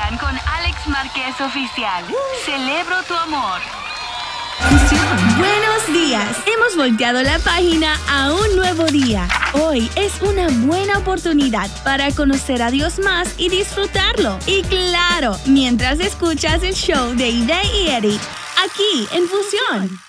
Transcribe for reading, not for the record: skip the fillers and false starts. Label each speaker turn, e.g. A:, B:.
A: Fusión con Alex Márquez Oficial. Celebro tu amor.
B: Buenos días. Hemos volteado la página a un nuevo día. Hoy es una buena oportunidad para conocer a Dios más y disfrutarlo. Y claro, mientras escuchas el show de Ide y Eddie, aquí en Fusión.